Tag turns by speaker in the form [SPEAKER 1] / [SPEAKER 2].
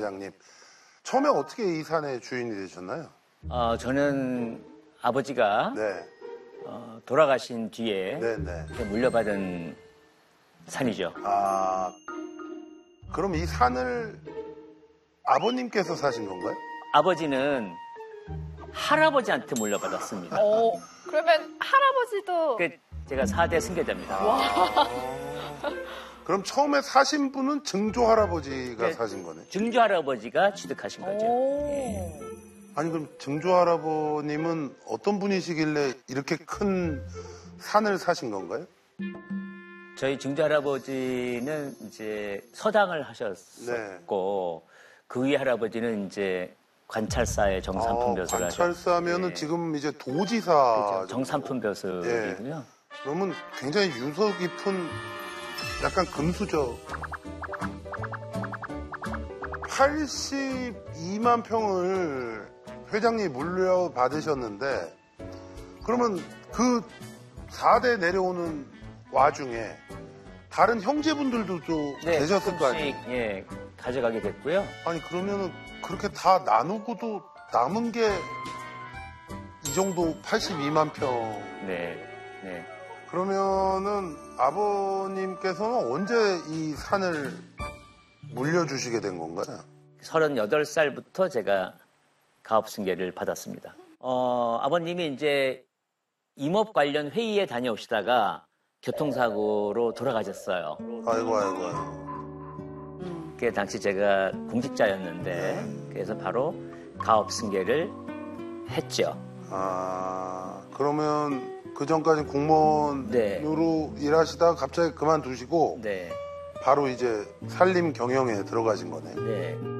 [SPEAKER 1] 회장님. 처음에 어떻게 이 산의 주인이 되셨나요?
[SPEAKER 2] 저는 아버지가
[SPEAKER 1] 네.
[SPEAKER 2] 돌아가신 뒤에
[SPEAKER 1] 네네.
[SPEAKER 2] 물려받은 산이죠.
[SPEAKER 1] 아, 그럼 이 산을 아버님께서 사신 건가요?
[SPEAKER 2] 아버지는 할아버지한테 물려받았습니다.
[SPEAKER 3] 그러면 할아버지도
[SPEAKER 2] 제가 4대 승계자입니다.
[SPEAKER 1] 그럼 처음에 사신 분은 증조 할아버지가 사신 거네.
[SPEAKER 2] 증조 할아버지가 취득하신 거죠.
[SPEAKER 1] 아니 그럼 증조 할아버님은 어떤 분이시길래 이렇게 큰 산을 사신 건가요?
[SPEAKER 2] 저희 증조 할아버지는 이제 서당을 하셨었고 그 위에 할아버지는 이제 관찰사의 정산품 벼슬을 하셨고
[SPEAKER 1] 관찰사면은 지금 이제 도지사
[SPEAKER 2] 그렇죠. 정산품 벼슬이고요.
[SPEAKER 1] 그러면 굉장히 유서 깊은 약간 금수저 82만 평을 회장님이 물려받으셨는데 그러면 그 4대 내려오는 와중에 다른 형제분들도 또 계셨을 거 아니에요?
[SPEAKER 2] 예, 가져가게 됐고요.
[SPEAKER 1] 아니 그러면은 그렇게 다 나누고도 남은 게 이 정도 82만 평.
[SPEAKER 2] 네.
[SPEAKER 1] 그러면은 아버님께서는 언제 이 산을 물려주시게 된 건가요?
[SPEAKER 2] 38살부터 제가 가업 승계를 받았습니다. 아버님이 이제 임업 관련 회의에 다녀오시다가 교통사고로 돌아가셨어요.
[SPEAKER 1] 아이고.
[SPEAKER 2] 그 당시 제가 공직자였는데 그래서 바로 가업 승계를 했죠.
[SPEAKER 1] 그러면 그 전까지 공무원으로 일하시다가 갑자기 그만두시고 바로 이제 산림 경영에 들어가신 거네요.
[SPEAKER 2] 네.